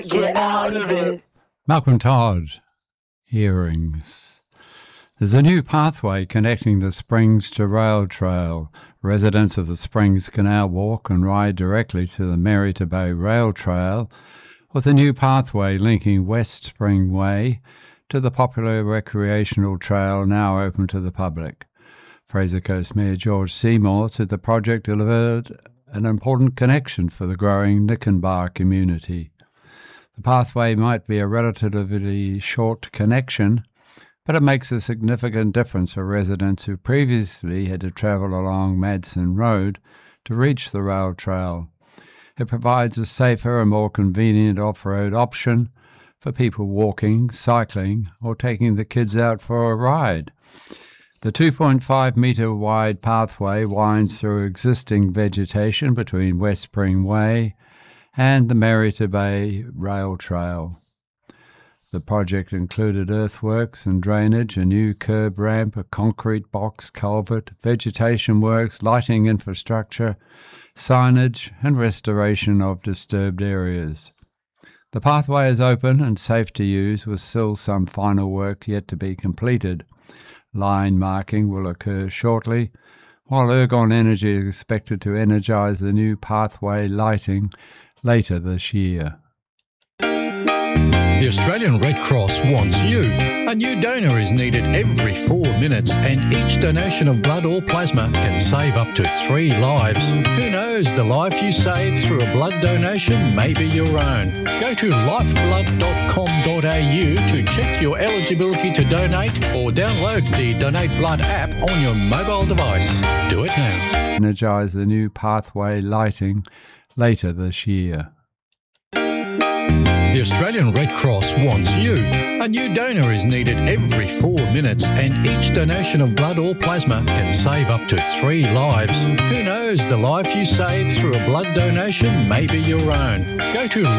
Get out of it. Malcolm Todd, Earrings. There's a new pathway connecting the Springs to Rail Trail. Residents of the Springs can now walk and ride directly to the Merita Bay Rail Trail, with a new pathway linking West Spring Way to the popular recreational trail now open to the public. Fraser Coast Mayor George Seymour said the project delivered an important connection for the growing Nikenbar community. The pathway might be a relatively short connection, but it makes a significant difference for residents who previously had to travel along Madsen Road to reach the rail trail. It provides a safer and more convenient off-road option for people walking, cycling, or taking the kids out for a ride. The 2.5-metre wide pathway winds through existing vegetation between West Spring Way and the Merita Bay Rail Trail. The project included earthworks and drainage, a new curb ramp, a concrete box culvert, vegetation works, lighting infrastructure, signage and restoration of disturbed areas. The pathway is open and safe to use, with still some final work yet to be completed. Line marking will occur shortly, while Ergon Energy is expected to energise the new pathway lighting later this year. The Australian Red Cross wants you. A new donor is needed every 4 minutes, and each donation of blood or plasma can save up to 3 lives. Who knows, the life you save through a blood donation may be your own. Go to lifeblood.com.au to check your eligibility to donate, or download the Donate Blood app on your mobile device. Do it now. Energise the new pathway lighting later this year. The Australian Red Cross wants you. A new donor is needed every 4 minutes, and each donation of blood or plasma can save up to 3 lives. Who knows, the life you save through a blood donation may be your own. Go to